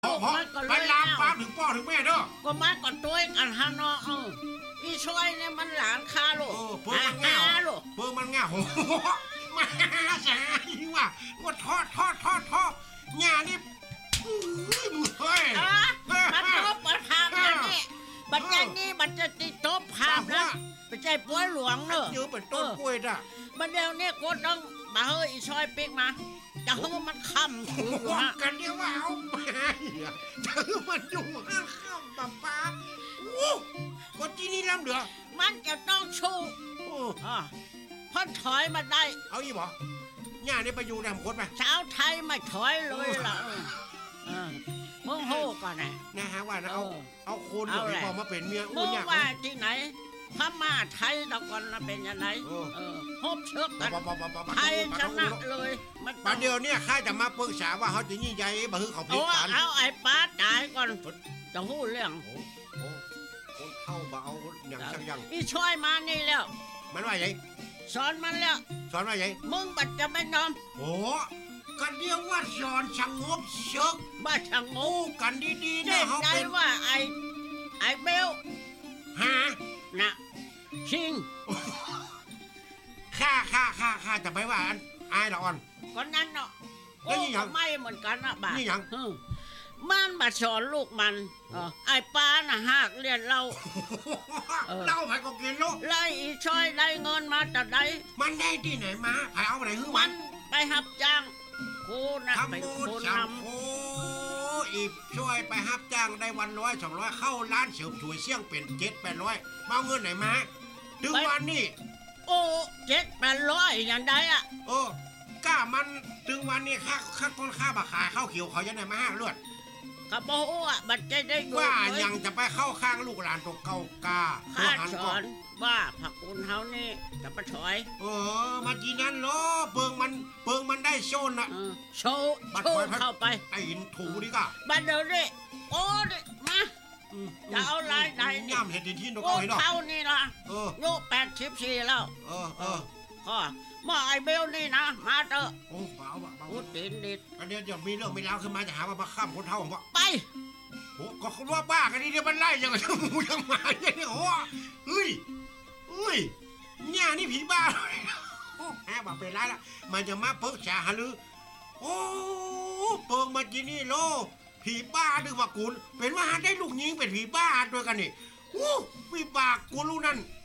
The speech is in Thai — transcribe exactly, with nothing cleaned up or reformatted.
พอพอไปลามปามถึงพ่อถึงแม่เด้อก็มาก่อนตัวกันฮะเนาะเอออีช่วยเนี่ยมันหลานคาลูกเออเพิ่งมันง่าลูกเพิ่งมันง่าโหมาสายว่ะว่าทอดทอดทอดทอดง่านี่มึงเฮ้ยมันตบประทามนะนี่บัดนี้นี่มันจะติดตบพามนะไปใจป่วยหลวงเนอะเยอะเป็นต้นกล้วยด่ะบัดเดี๋ยวนี้กูต้องมาเฮ้ยอีช่วยปิ๊กมาจะให้มันค่ำถือฮะกันเดียวว่าเอาไปจะให้มันอยู่ข้างค่ำป้าป้าโอ้ก็ที่นี่ลำเดือมันจะต้องชูอ่าพอถอยมาได้เอาอีบ่ย่านี่ไปอยู่แหลมโคตรไปชาวไทยไม่ถอยเลยล่ะมึงโหก่อนนะนะฮะว่านะเอาเอาคนเดี๋ยวพอมาเป็นเมียมึงว่าที่ไหนพม่าไทยตะกอนเป็นยังไงพบเชือกกันไทยชนะเลยประเดี๋ยวนี้ข้าจะมาปรึกษาว่าเขาจะยิ่งใหญ่บ่คือเขาพิการเอาไอ้ป้าตายก่อนจะพูดเรื่องโอ้โหคนเข้ามาเอาอย่างสักอย่างอีช่วยมานี่แล้วมันว่าไงสอนมันแล้วสอนว่าไงมึงบัดจะไม่นอมโอ้กันเดียวว่าสอนสงบเชือกบ้าสงบกันดีๆนะเขาเป็นว่าไอ้ไอ้เบลฮะนะชิงข้าข้าข้าข้าจะไปว่าอันไอ้ดอนก็นั่นเนาะโอ้ไม่เหมือนกันนะบ้านี่ยังมันมาสอนลูกมันไอ้ป้าน่ะหากเรียนเราเล่าไปก็กินลูกไล่อีช่อยได้เงินมาแต่ใดมันได้ที่ไหนมาใครเอาไปไหนฮื้อมันไปหับจ้างกูนะไปคนทำโอ้อีช่วยไปหับจ้างได้วันร้อยสองร้อยเข้าร้านเสริมถวยเสี่ยงเป็นเจ็ดแปดร้อยมาเงินไหนมาถึงวันนี้โอ้เจ็ดแปดร้อยอย่างใดอ่ะโอ้ก้ามันถึงวันนี้ค่าค่าต้นค่าบาขายข้าวเขียวเขาจะไหนมาห้าเลือดกระโปงอ่ะบัดใจได้ว่ายังจะไปเข้าข้างลูกหลานตกเก่ากาข้าสอนว่าผักกุนเฮานี่จะไปถอยเออมาจีนั้นล้อเปิงมันเปิงมันได้โซนอ่ะโชว์โชว์เข้าไปไอ้หินถูดีก่ะบัดเดี๋ยวนี้โอ้ดิมาจะเอาลายใดย่ำเห็ดดินที่นกเอาเท่านี่ละโยกแปดสิบสี่แล้วเออเออก็มาไอเบลนี่นะมาเถอะโอ้เบาเบาพูดดินดิดอันนี้เดี๋ยวมีเรื่องมีแล้วขึ้นมาจะหาว่ามาข้ามคนเท่าผมว่าไปโอ้ก็คุณว่าบ้ากันนี่เดี๋ยวมันไล่ยังไงทั้งหมูทั้งหมาเนี่ยโอ้เฮ้ยเฮ้ยเนี่ยนี่ผีบ้าโอ้แอบว่าเป็นไรละมันจะมาเพิกษาหารือโอ้เปิงมาจีนี่โลผีบ้าดึงว่ากุลเป็นว่าได้ลูกยิงเป็นผีบ้าด้วยกันนี่โอ้ผีบ้ากุลลูกนั่น